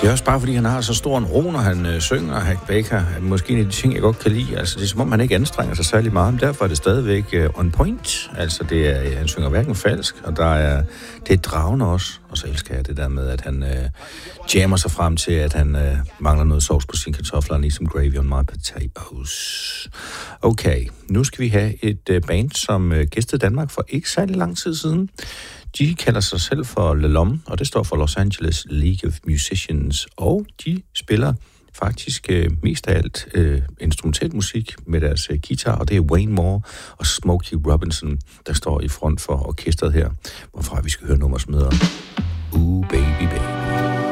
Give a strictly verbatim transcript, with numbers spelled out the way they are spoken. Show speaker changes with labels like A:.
A: Det er også bare, fordi han har så stor en ro, når han øh, synger, Hack Baker. Måske en af de ting, jeg godt kan lide. Altså, det er som om, han ikke anstrenger sig særlig meget, men derfor er det stadigvæk øh, on point. Altså, det er, øh, han synger hverken falsk, og der er, det er dragende også. Og så elsker jeg det der med, at han øh, jammer sig frem til, at han øh, mangler noget sovs på sine kartofler, ligesom gravy on my potatoes. Okay, nu skal vi have et øh, band, som øh, gæstede Danmark for ikke særlig lang tid siden. De kalder sig selv for Le Lom, og det står for Los Angeles League of Musicians, og de spiller faktisk øh, mest af alt øh, instrumentel musik med deres øh, guitar, og det er Wayne Moore og Smokey Robinson, der står i front for orkestret her, hvorfra vi skal høre nummer som hedder Ooh Baby Baby.